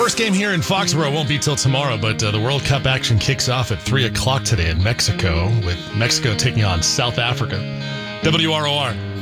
First game here in Foxborough won't be till tomorrow, but the World Cup action kicks off at 3 o'clock today in Mexico, with Mexico taking on South Africa. WROR.